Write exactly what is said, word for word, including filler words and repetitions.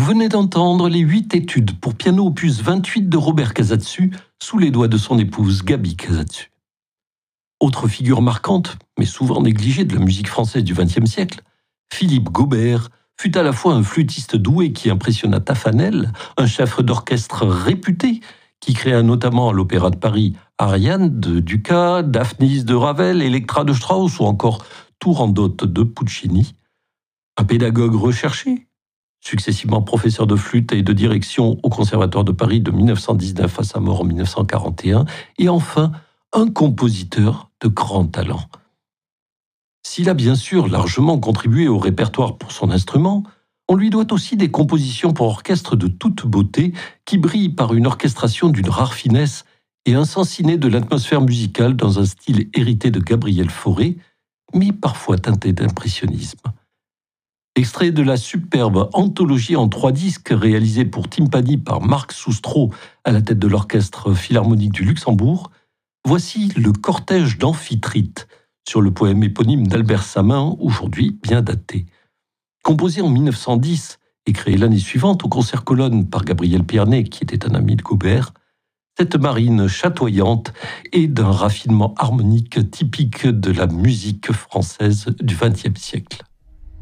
venait d'entendre les huit études pour piano opus vingt-huit de Robert Casatsu sous les doigts de son épouse Gaby Casatsu. Autre figure marquante, mais souvent négligée de la musique française du vingtième siècle, Philippe Gaubert fut à la fois un flûtiste doué qui impressionna Taffanel, un chef d'orchestre réputé qui créa notamment à l'Opéra de Paris Ariane de Dukas, Daphnis de Ravel, Electra de Strauss ou encore Turandot de Puccini, un pédagogue recherché, successivement professeur de flûte et de direction au Conservatoire de Paris de mille neuf cent dix-neuf à sa mort en mille neuf cent quarante et un, et enfin un compositeur de grand talent. S'il a bien sûr largement contribué au répertoire pour son instrument, on lui doit aussi des compositions pour orchestre de toute beauté qui brillent par une orchestration d'une rare finesse et un sens inné de l'atmosphère musicale dans un style hérité de Gabriel Fauré, mais parfois teinté d'impressionnisme. Extrait de la superbe anthologie en trois disques réalisée pour timpani par Marc Soustreau à la tête de l'Orchestre Philharmonique du Luxembourg, voici le cortège d'Amphitrite sur le poème éponyme d'Albert Samin, aujourd'hui bien daté. Composé en mille neuf cent dix et créé l'année suivante au concert-colonne par Gabriel Piernet, qui était un ami de Gaubert, cette marine chatoyante est d'un raffinement harmonique typique de la musique française du vingtième siècle.